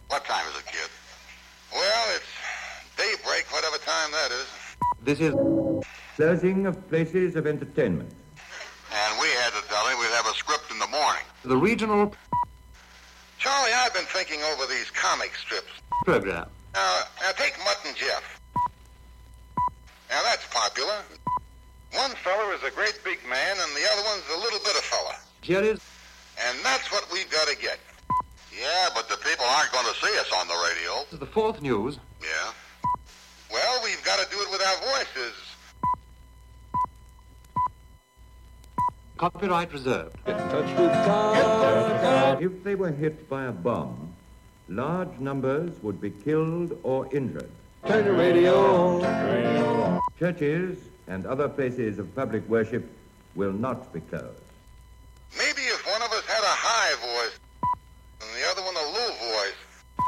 What time is it, kid? Well, it's daybreak, whatever time that is. This is closing of places of entertainment. And we had to tell him we'd have a script in the morning. The regional Charlie, I've been thinking over these comic strips. program. Now take Mutt and Jeff. Now that's popular. One fella is a great big man and the other one's a little bit of fella. Here is And that's what we've got to get. Yeah, but the people aren't going to see us on the radio. the fourth news. Yeah. Well, we've got to do it with our voices. Copyright reserved. If they were hit by a bomb, large numbers would be killed or injured. Turn the radio on. Churches and other places of public worship will not be closed. Maybe if one of us had a high voice and the other one a low voice,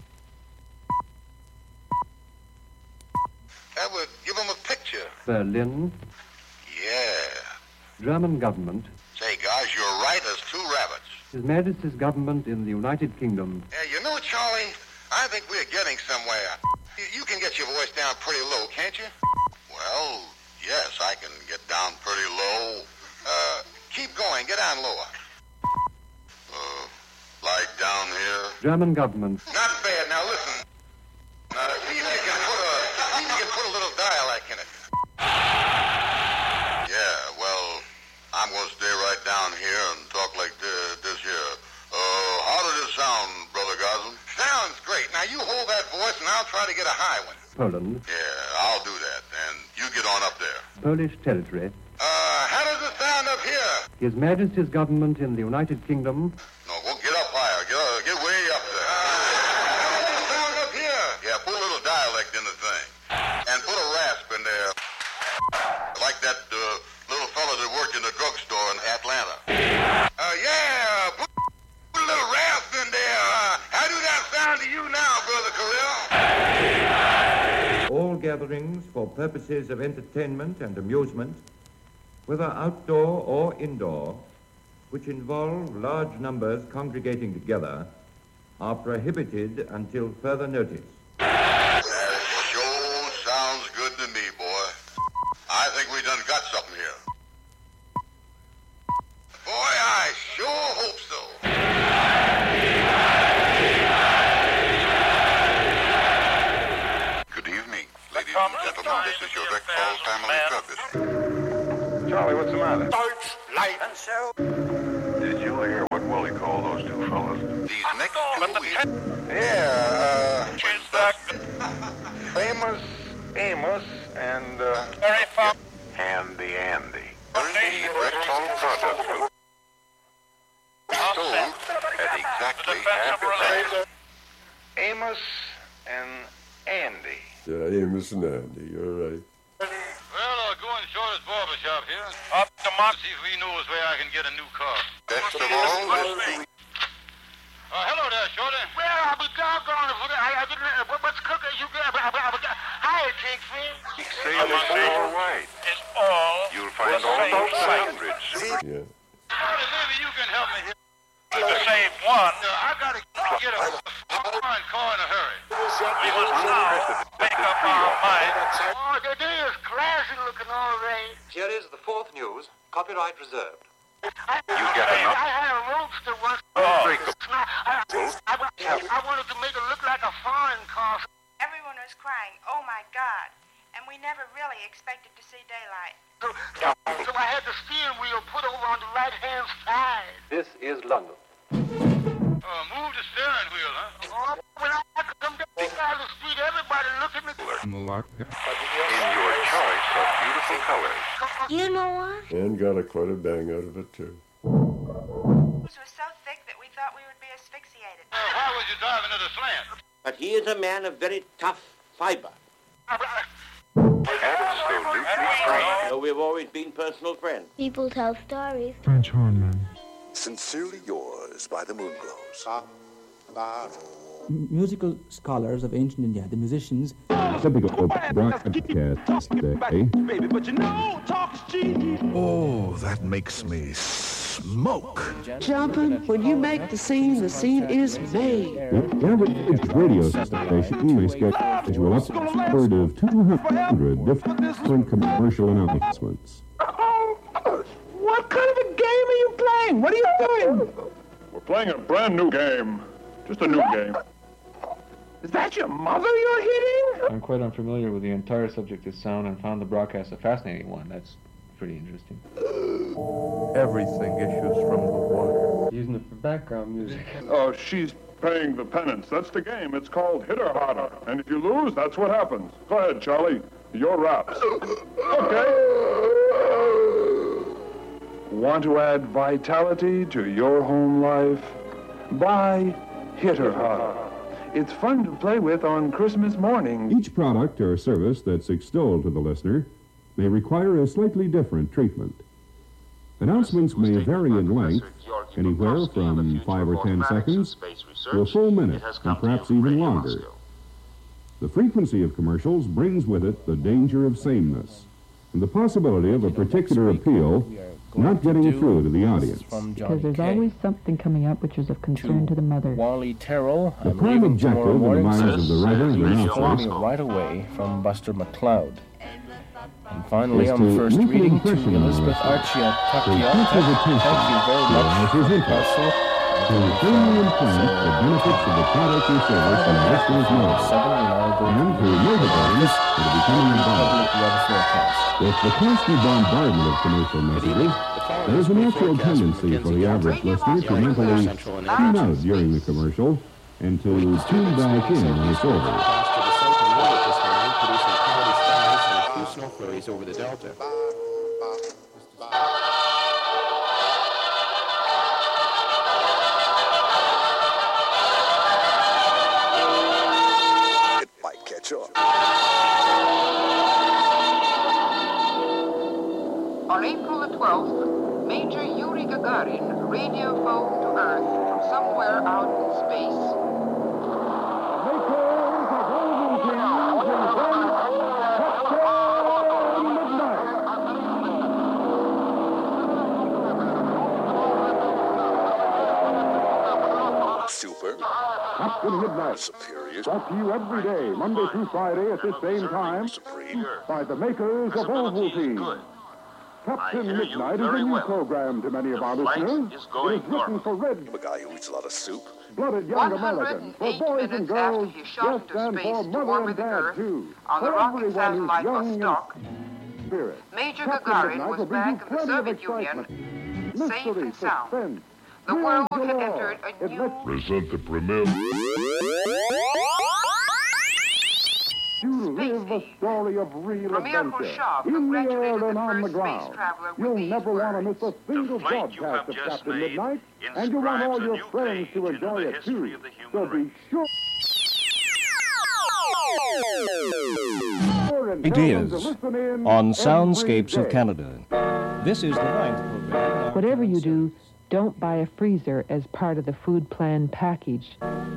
that would give them a picture. Berlin, Yeah. German government, Say, guys, you're right as two rabbits. His Majesty's government in the United Kingdom. Yeah, you know, Charlie, I think we're getting somewhere. You can get your voice down pretty low, can't you? Well, yes, I can get down pretty low. Keep going. Get down lower. Like down here. German government. Not bad. Now listen. See if you can put a little dialect in it. Yeah, well, I'm going to stay right down here and talk like this here. How did it sound, Brother Goslin? Sounds great. Now you hold that voice and I'll try to get a high one. Poland, Yeah, I'll do that. And you get on up there. Polish territory. How does it sound up here? His Majesty's government in the United Kingdom. No, go get up higher. Get way up there. How does it sound up here? Yeah, put a little dialect in the thing. And put a rasp in there. Like that little fella that worked in the drugstore in Atlanta. Yeah, put a little rasp in there. How do that sound to you now, Brother Carell? All gatherings for purposes of entertainment and amusement, whether outdoor or indoor, which involve large numbers congregating together, are prohibited until further notice. That sure sounds good to me, boy. I think we done got something here. Boy, I sure hope so. Good evening, ladies and gentlemen. This is your Rick Falls Family Circus. Charlie, what's the matter? Light and so. Did you hear what Willie called those two fellas? These next 2 weeks. Yeah, Famous Amos and, Very far. Andy. Rick Falls Brothers Group. Sold at exactly half the price. Amos and Andy. Yeah, Amos and Andy, you're right. Well, I'll go in Shorter's barbershop here. Up to Mark. See if he knows where I can get a new car. Best of all, this Hello there, Shorty. Well, I'll be doggone if I didn't. What's cooking? You get. Hi, Chickfin. sale is all right. It's all. You'll find all those hundreds. Yeah. Shorty, maybe you can help me here. The same one. I gotta get a fine car in a hurry. We must now make up our mind. Oh, the day is classy looking all right. Here is the fourth news. Copyright reserved. You get enough? I had a roadster once. I wanted to make it look like a foreign car. Everyone was crying, "Oh my God." And we never really expected to see daylight. So I had the steering wheel put over on the right-hand side. This is London. Move the steering wheel, huh? Oh, when I come down the street, everybody look at me. In your choice of beautiful colors. You know what? And got quite a bang out of it, too. It was so thick that we thought we would be asphyxiated. Why was you driving at a slant? But he is a man of very tough fiber. Absolutely So we've always been personal friends. People tell stories. French hornman. Sincerely yours by the Moonglows. Musical scholars of ancient India, the musicians. Typical broadcast day. Oh, that makes me smoke. Jumping, when you make the scene is made. The average radio station may schedule upward of 200 different commercial announcements. What kind of a game are you playing? What are you doing? We're playing a brand new game. Just a new game. Is that your mother you're hitting? I'm quite unfamiliar with the entire subject of sound and found the broadcast a fascinating one. That's pretty interesting. Everything issues from the water. Using it for background music. Oh, she's paying the penance. That's the game. It's called Hit or Hotter. And if you lose, that's what happens. Go ahead, Charlie. Your raps. Okay. Want to add vitality to your home life? Buy Hit or Hotter. It's fun to play with on Christmas morning. Each product or service that's extolled to the listener may require a slightly different treatment. Announcements may vary in length, anywhere from 5 or 10 seconds to a full minute, and perhaps even longer. The frequency of commercials brings with it the danger of sameness and the possibility of a particular appeal not getting through to the audience. Because there's always something coming up which is of concern to the mother. Wally Terrell, the prime objective in the minds of the writer and announcers right away from Buster McCloud. And finally, on the first reading, to Elizabeth Archia Tuckia. Thank you very much, Russell. To firmly implant the benefits of the product or service in the listener's mind, and to motivate them to becoming involved. With the constant bombardment of commercial messages, there is a natural tendency for the average listener to mentally tune out during the commercial and to tune back in when it's over. Snow flurries over the Delta. It might catch up. On April the 12th, Major Yuri Gagarin radio phoned to Earth from somewhere out in space. Captain Midnight. Superior. Brought to you every day, Monday through Friday at this same time, Supreme. by the makers of Ovaltine. Captain Midnight is a new program to many of our listeners. It is written for A guy who eats a lot of soup. red-blooded young Americans, for boys and girls, yes, and for mother and dad, too. For everyone who's young and spirit. Major Gagarin was back in the Soviet Union, safe and sound. The world had entered a new... Present the premiere. You live a story of real adventure, in the air and on the ground. You'll never want to miss a single broadcast of Captain Midnight, and you want all your friends to enjoy it too. So be sure. It is on Soundscapes of Canada. This is the 9th program. Whatever you do, don't buy a freezer as part of the food plan package.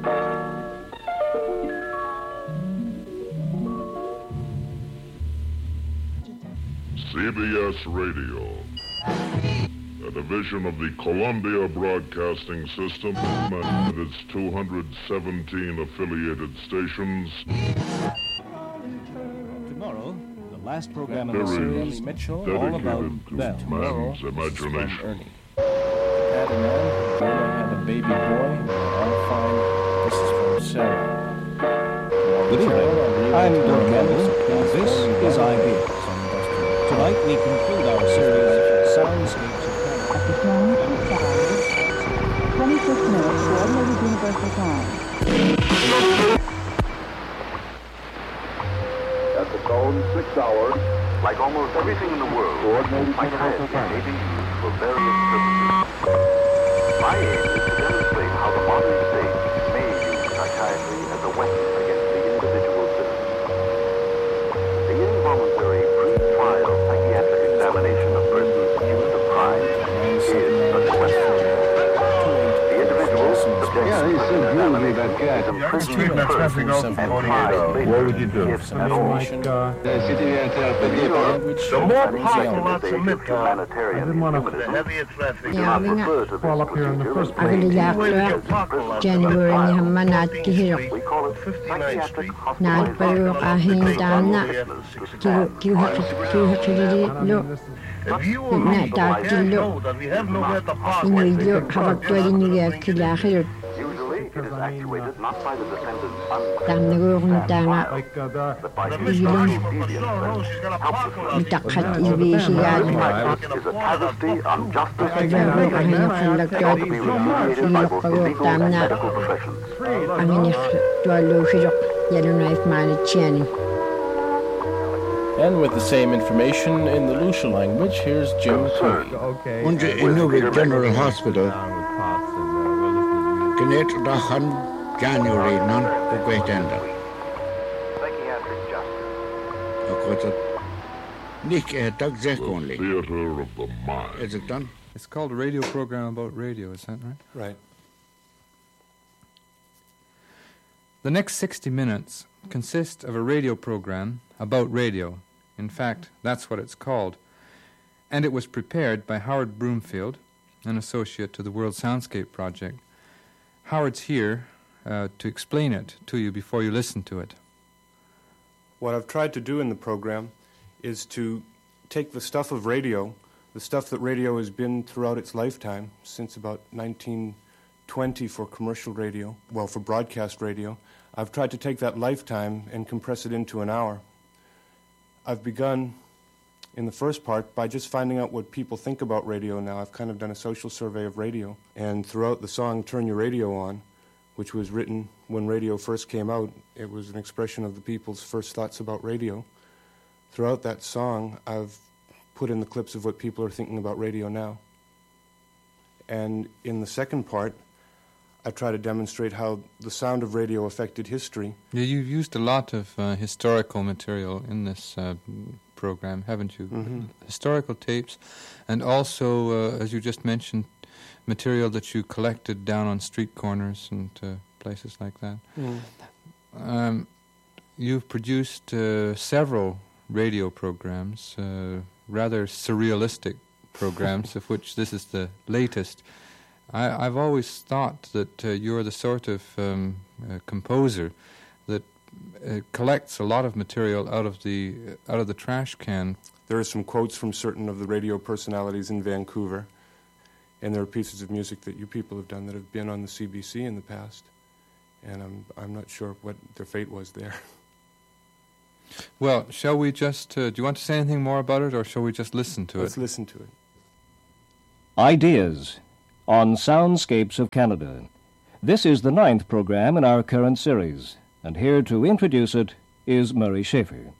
CBS Radio, a division of the Columbia Broadcasting System and its 217 affiliated stations. Tomorrow, the last program in the series, Mitchell, all about Bell. Man's imagination. Had a man, Jonah had a baby boy, all fine. This is from Sarah. Good evening. I'm Doug Campbell, and this is Ideas. Tonight we conclude our series, Soundscapes of At the tone of 5, 26 minutes, coordinated universal time. At the tone, 6 hours. Like almost everything in the world, coordinated universal time may be used for various purposes. My aim is to demonstrate how the modern state may use psychiatry as a weapon against the individual citizen. The involuntary pre-trial psychiatric examination of persons accused of crime is such a weapon. The individual subjects to What would you do? The more parking lots are lit, the heavier traffic. Fall up here in the first place. January ni hamanat kihiro. 59th Street. Naat paru ahindana. Kiu If you or me can't know that we have nowhere to park when we get usually it is actuated not by the defendant's like the misdemeanor for sure knows she's got a parking lot. Is a travesty on justice and And with the same information in the Lucia language, here's Jim Cleary. Unser Inuvik General Hospital. Genet Dahan January non the great ender. Psychiatric justice. Nick Doug Zek only. Theater of the mind. Is it done? It's called a radio program about radio, is that right? Right. The next 60 minutes consist of a radio program about radio. In fact, that's what it's called. And it was prepared by Howard Broomfield, an associate to the World Soundscape Project. Howard's here to explain it to you before you listen to it. What I've tried to do in the program is to take the stuff of radio, the stuff that radio has been throughout its lifetime, since about 1920 for commercial radio, well, for broadcast radio. I've tried to take that lifetime and compress it into an hour. I've begun in the first part by just finding out what people think about radio now. I've kind of done a social survey of radio. And throughout the song Turn Your Radio On, which was written when radio first came out, it was an expression of the people's first thoughts about radio. Throughout that song, I've put in the clips of what people are thinking about radio now. And in the second part, I try to demonstrate how the sound of radio affected history. Yeah, you've used a lot of historical material in this program, haven't you? Mm-hmm. Historical tapes, and also, as you just mentioned, material that you collected down on street corners and places like that. Mm. You've produced several radio programs, rather surrealistic programs, of which this is the latest. I've always thought that you're the sort of composer that collects a lot of material out of the trash can. There are some quotes from certain of the radio personalities in Vancouver, and there are pieces of music that you people have done that have been on the CBC in the past, and I'm not sure what their fate was there. Well, shall we just, do you want to say anything more about it, or shall we just listen to it? Let's listen to it. Ideas on Soundscapes of Canada. This is the 9th program in our current series, and here to introduce it is Murray Schafer.